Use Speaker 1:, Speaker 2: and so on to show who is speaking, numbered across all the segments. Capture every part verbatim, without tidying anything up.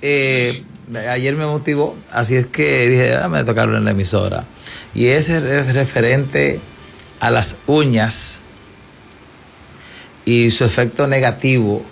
Speaker 1: eh, ayer me motivó, así es que dije, ah, me tocaron en la emisora. Y ese es referente a las uñas y su efecto negativo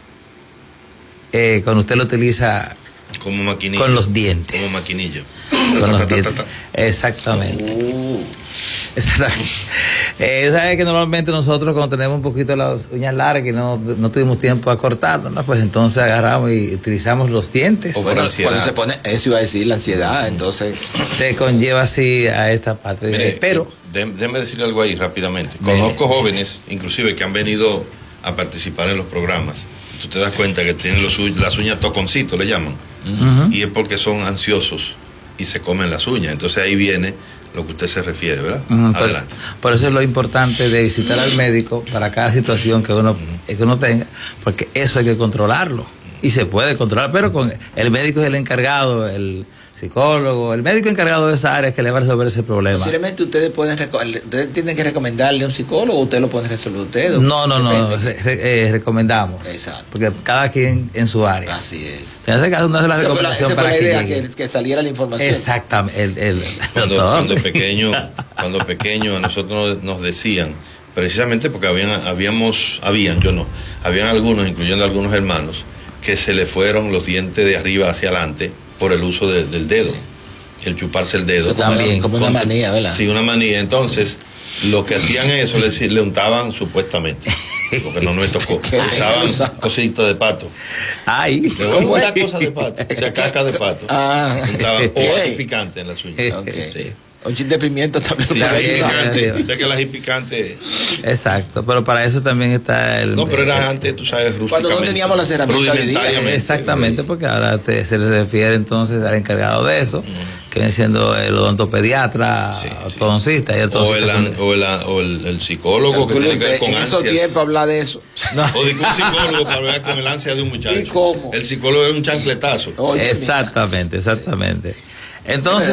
Speaker 1: eh, cuando usted lo utiliza
Speaker 2: como maquinilla,
Speaker 1: con los dientes.
Speaker 2: Como maquinilla.
Speaker 1: Con los dientes. Exactamente. Uh. Exactamente. Eh, ¿Sabes que normalmente nosotros cuando tenemos un poquito las uñas largas y no, no tuvimos tiempo a cortarlas, ¿no? Pues entonces agarramos y utilizamos los dientes.
Speaker 3: O bueno, cuando se pone, eso iba a decir, la ansiedad, entonces...
Speaker 1: Te conlleva así a esta parte.
Speaker 2: Mire,
Speaker 1: de, pero...
Speaker 2: Déjeme decir algo ahí rápidamente. Conozco jóvenes, inclusive, que han venido a participar en los programas. Tú te das cuenta que tienen los, las uñas toconcitos, le llaman. Uh-huh. Y es porque son ansiosos y se comen las uñas. Entonces ahí viene lo que usted se refiere, ¿verdad? Uh-huh. Adelante.
Speaker 1: Por, por eso es lo importante de visitar al médico para cada situación que uno, uh-huh. que uno tenga, porque eso hay que controlarlo. Y se puede controlar, pero con el médico es el encargado, el psicólogo, el médico encargado de esa área es que le va a resolver ese problema.
Speaker 3: Posiblemente ustedes pueden, ustedes tienen que recomendarle a un psicólogo, o usted lo puede resolver usted.
Speaker 1: No, no, no, re, re, eh, recomendamos.
Speaker 3: Exacto.
Speaker 1: Porque cada quien en su área.
Speaker 3: Así es.
Speaker 1: En ese caso, una de las recomendaciones para
Speaker 3: que,
Speaker 1: la
Speaker 3: idea, que, que saliera la información.
Speaker 1: Exactamente. El, el,
Speaker 2: cuando, cuando pequeño, cuando pequeño a nosotros nos, nos decían, precisamente porque habían, habíamos, habían, yo no, habían algunos, incluyendo algunos hermanos, que se le fueron los dientes de arriba hacia adelante por el uso de, del dedo, sí. El chuparse el dedo.
Speaker 3: Eso también, como una manía, ¿verdad?
Speaker 2: Sí, una manía. Entonces, lo que hacían eso, le, le untaban supuestamente, porque no nos tocó, usaban cositas de pato.
Speaker 1: Ay,
Speaker 2: ¿cómo era cosa de pato? O sea, caca de pato.
Speaker 3: Ah,
Speaker 2: untaban o picante en las uñas.
Speaker 3: Okay.
Speaker 2: Sí.
Speaker 3: Un chin de pimiento también.
Speaker 2: Sí, ají picante. O sea que el ají picante.
Speaker 1: Exacto, pero para eso también está el.
Speaker 2: No, pero era antes, tú sabes,
Speaker 3: rústicamente. Cuando no teníamos las herramientas de día.
Speaker 1: Exactamente, sí. Porque ahora te, se le refiere entonces al encargado de eso, mm. que viene siendo el odontopediatra, sí, ortodoncista sí. Y el
Speaker 2: o, el, o, el, o el, el psicólogo que tiene que ver con
Speaker 3: en
Speaker 2: ansias.
Speaker 3: En esos tiempos hablar de eso.
Speaker 2: No. O de un psicólogo para hablar con el ansia de un muchacho.
Speaker 3: ¿Y cómo?
Speaker 2: El psicólogo es un chancletazo.
Speaker 1: Oye, exactamente, mira. exactamente. Entonces.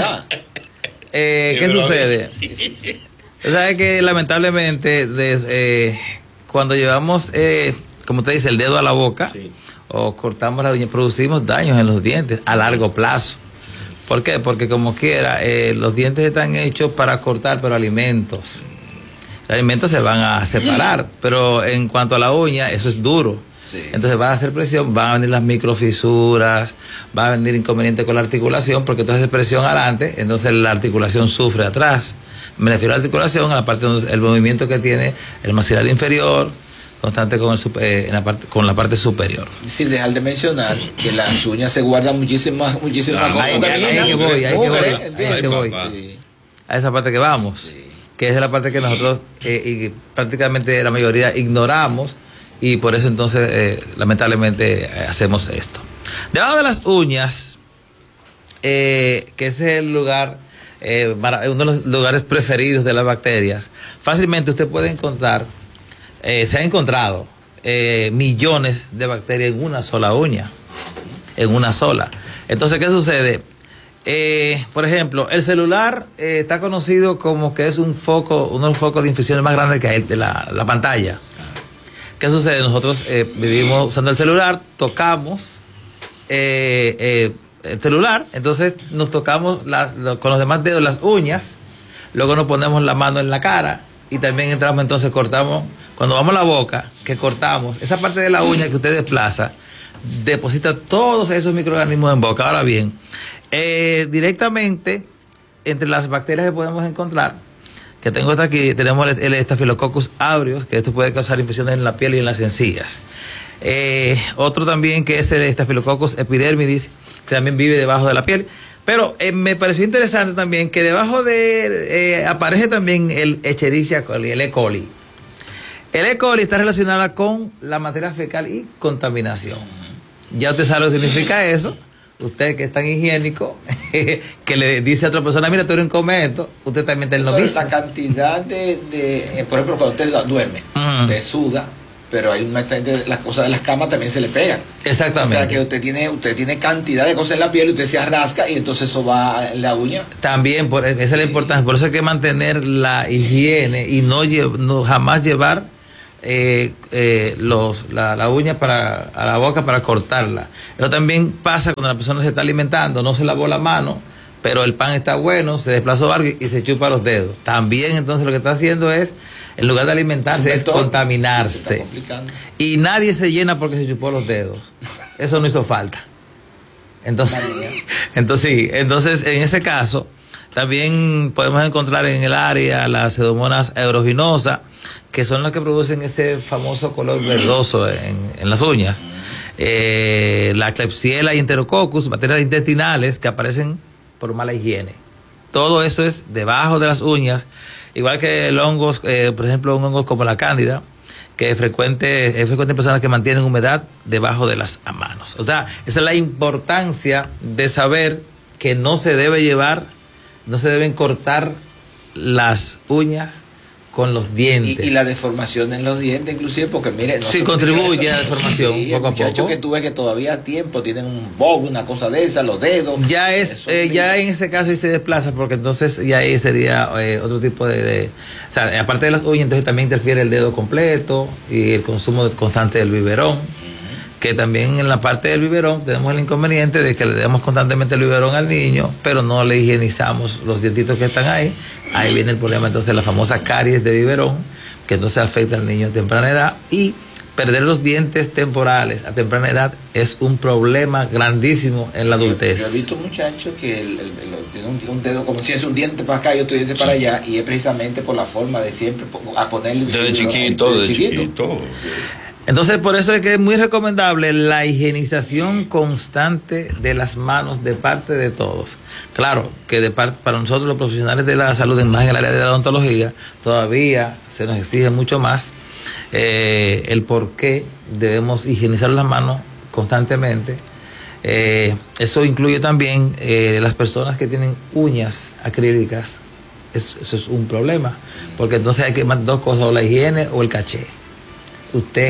Speaker 1: Eh, ¿Qué sucede? ¿Sabes que lamentablemente de, eh, cuando llevamos, eh, como usted dice, el dedo a la boca sí. o cortamos la uña, producimos daños en los dientes a largo plazo? ¿Por qué? Porque como quiera, eh, los dientes están hechos para cortar, pero alimentos. Los alimentos se van a separar, pero en cuanto a la uña, eso es duro. Sí. Entonces va a hacer presión, van a venir las microfisuras, va a venir inconveniente con la articulación, porque tú haces presión adelante, entonces la articulación sufre atrás. Me refiero a la articulación, a la parte donde el movimiento que tiene el maxilar inferior, constante con, el, eh, en la parte, con la parte superior.
Speaker 3: Sin dejar de mencionar que las uñas se guardan muchísimas, muchísimas
Speaker 1: ah,
Speaker 3: cosas.
Speaker 1: Ahí, ahí, ahí que voy, ahí que voy, ahí que voy. Sí. A esa parte que vamos, sí. que es la parte que nosotros eh, y prácticamente la mayoría ignoramos. Y por eso entonces, eh, lamentablemente, eh, hacemos esto. Debajo de las uñas, eh, que ese es el lugar, eh, uno de los lugares preferidos de las bacterias, fácilmente usted puede encontrar, eh, se ha encontrado eh, millones de bacterias en una sola uña, en una sola. Entonces, ¿qué sucede? Eh, por ejemplo, el celular eh, está conocido como que es un foco, uno de los focos de infecciones más grandes que hay de la, la pantalla. ¿Qué sucede? Nosotros eh, vivimos usando el celular, tocamos eh, eh, el celular, entonces nos tocamos la, lo, con los demás dedos las uñas, luego nos ponemos la mano en la cara y también entramos, entonces cortamos, cuando vamos a la boca, que cortamos, esa parte de la uña que usted desplaza, deposita todos esos microorganismos en boca. Ahora bien, eh, directamente entre las bacterias que podemos encontrar, que tengo hasta aquí, tenemos el, el Staphylococcus aureus, que esto puede causar infecciones en la piel y en las encías. Eh, otro también que es el Staphylococcus epidermidis, que también vive debajo de la piel. Pero eh, me pareció interesante también que debajo de eh, aparece también el Escherichia coli, el E. coli. El E. coli está relacionada con la materia fecal y contaminación. Ya usted sabe lo que significa eso. Usted que es tan higiénico, que le dice a otra persona, mira, tú eres un come esto, usted también está en lo
Speaker 3: mismo.
Speaker 1: mismo.
Speaker 3: La cantidad de, de, por ejemplo, cuando usted duerme, uh-huh. usted suda, pero hay una las cosas de las camas también se le pegan.
Speaker 1: Exactamente.
Speaker 3: O sea que usted tiene, usted tiene cantidad de cosas en la piel, usted se arrasca y entonces eso va en la uña.
Speaker 1: También, por, esa sí. es la importancia, por eso hay que mantener la higiene y no, no jamás llevar eh, eh, los, la, la uña para, a la boca para cortarla. Eso también pasa cuando la persona se está alimentando, no se lavó la mano, pero el pan está bueno, se desplazó algo y se chupa los dedos. También entonces lo que está haciendo es, en lugar de alimentarse, es contaminarse. Y nadie se llena porque se chupó los dedos. Eso no hizo falta. Entonces, entonces, sí, entonces en ese caso, también podemos encontrar en el área las pseudomonas aeruginosa, que son las que producen ese famoso color verdoso en, en las uñas. Eh, la Klebsiella y Enterococcus, bacterias intestinales que aparecen por mala higiene. Todo eso es debajo de las uñas, igual que el hongos, eh, por ejemplo, un hongo como la cándida, que es frecuente, es frecuente en personas que mantienen humedad debajo de las manos. O sea, esa es la importancia de saber que no se debe llevar, no se deben cortar las uñas con los dientes.
Speaker 3: Y, y la deformación en los dientes, inclusive, porque mire...
Speaker 1: Sí, contribuye a la deformación,
Speaker 3: sí,
Speaker 1: poco a poco.
Speaker 3: Muchachos que tú ves que todavía a tiempo tienen un bob, una cosa de esa, los dedos.
Speaker 1: Ya es, eh, ya en ese caso ahí se desplaza, porque entonces ya ahí sería eh, otro tipo de, de... O sea, aparte de las uñas, entonces también interfiere el dedo completo y el consumo constante del biberón. Que también en la parte del biberón tenemos el inconveniente de que le damos constantemente el biberón al niño, pero no le higienizamos los dientitos que están ahí. Ahí viene el problema, entonces la famosa caries de biberón, que entonces afecta al niño a temprana edad, y perder los dientes temporales a temprana edad es un problema grandísimo en la adultez.
Speaker 3: Yo, yo he visto muchachos que el, el, el, tiene un, un dedo como si es un diente para acá y otro diente sí. para allá, y es precisamente por la forma de siempre a ponerle
Speaker 2: desde chiquito, desde chiquito. chiquito.
Speaker 1: Entonces, por eso es que es muy recomendable la higienización constante de las manos de parte de todos. Claro, que de parte, para nosotros los profesionales de la salud, más en el área de la odontología, todavía se nos exige mucho más eh, el por qué debemos higienizar las manos constantemente. Eh, eso incluye también eh, las personas que tienen uñas acrílicas. Eso, eso es un problema, porque entonces hay que mandar dos cosas, o la higiene o el caché. Usted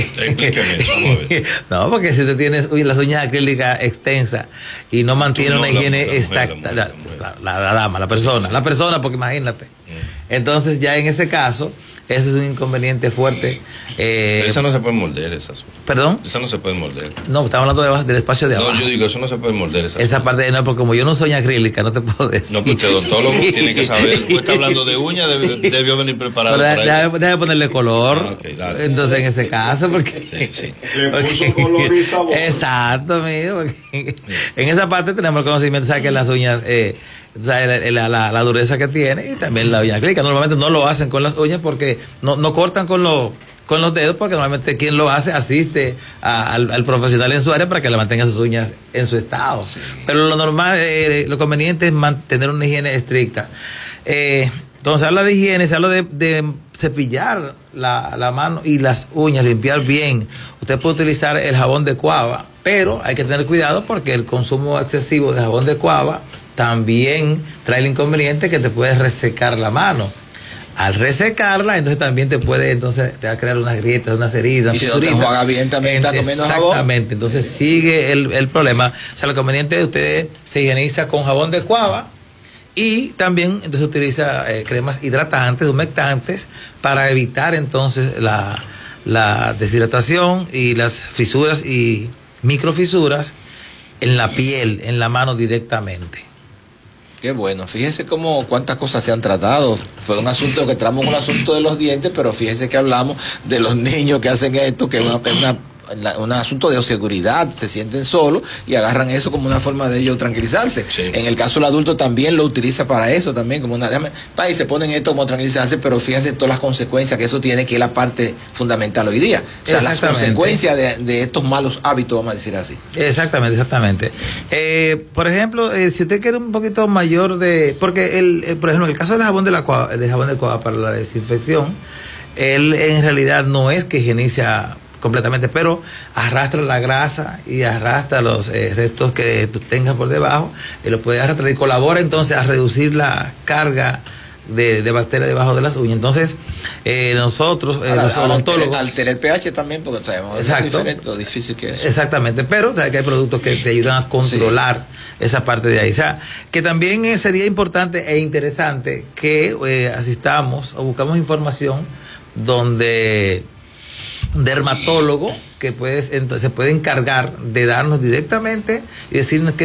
Speaker 1: no, porque si usted tiene las uñas acrílicas extensas y no mantiene no, una higiene mujer, exacta, la, mujer, la, la, la dama, la persona, sí, sí. la persona, porque imagínate. Entonces ya en ese caso, ese es un inconveniente fuerte.
Speaker 2: Eh, Pero esa no se puede morder, esa.
Speaker 1: ¿Perdón?
Speaker 2: Esa no se puede morder.
Speaker 1: No, estamos hablando de, del espacio de abajo.
Speaker 2: No, yo digo, eso no se puede morder. Esa,
Speaker 1: esa parte de no, porque como yo no soy acrílica, no te puedo decir.
Speaker 2: No, pero usted odontólogo tiene que saber. Usted está hablando de uñas, debió, debió venir preparado.
Speaker 1: Pero para déjame, déjame ponerle color. Ah, okay, entonces, en ese caso, porque.
Speaker 2: Sí, sí.
Speaker 4: Le puso color y sabor.
Speaker 1: Exacto, mío. Porque en esa parte tenemos el conocimiento, ¿sabes? Que las uñas. Eh, La, la, la, la dureza que tiene y también la uña acrílica. Normalmente no lo hacen con las uñas porque no, no cortan con, lo, con los dedos, porque normalmente quien lo hace asiste a, al, al profesional en su área para que le mantenga sus uñas en su estado. Sí. Pero lo normal, eh, lo conveniente es mantener una higiene estricta. Eh, cuando se habla de higiene, se habla de, de cepillar la, la mano y las uñas, limpiar bien. Usted puede utilizar el jabón de cuava, pero hay que tener cuidado porque el consumo excesivo de jabón de cuava también trae el inconveniente que te puede resecar la mano. Al resecarla, entonces también te puede, entonces te va a crear unas grietas, unas heridas.
Speaker 3: Y si no te enjuaga bien, también está comiendo jabón.
Speaker 1: Exactamente, entonces sigue el, el problema. O sea, lo conveniente es que usted se higieniza con jabón de cuava y también entonces utiliza eh, cremas hidratantes, humectantes, para evitar entonces la, la deshidratación y las fisuras y microfisuras en la piel, en la mano directamente.
Speaker 3: Qué bueno, fíjese cómo cuántas cosas se han tratado. Fue un asunto que traemos un asunto de los dientes, pero fíjese que hablamos de los niños que hacen esto, que es una, una un asunto de seguridad, se sienten solos y agarran eso como una forma de ellos tranquilizarse. Sí. En el caso del adulto también lo utiliza para eso, también como una... Y se ponen esto como tranquilizarse, pero fíjense todas las consecuencias que eso tiene, que es la parte fundamental hoy día. O sea, las consecuencias de, de estos malos hábitos, vamos a decir así.
Speaker 1: Exactamente, exactamente. Eh, por ejemplo, eh, si usted quiere un poquito mayor de... Porque, el, eh, por ejemplo, en el caso del jabón de, la cuava, de jabón de cuava para la desinfección, él en realidad no es que higieniza completamente, pero arrastra la grasa y arrastra los eh, restos que tú tengas por debajo y lo puede arrastrar y colabora entonces a reducir la carga de, de bacterias debajo de las uñas. Entonces, eh, nosotros, eh,
Speaker 3: ahora,
Speaker 1: los odontólogos...
Speaker 3: Altera el pH también, porque sabemos
Speaker 1: exacto,
Speaker 3: diferente, lo difícil que es.
Speaker 1: Exactamente, pero o sea, que hay productos que te ayudan a controlar sí. esa parte de ahí. O sea, que también eh, sería importante e interesante que eh, asistamos o buscamos información donde dermatólogo que puede, entonces, se puede encargar de darnos directamente y decirnos que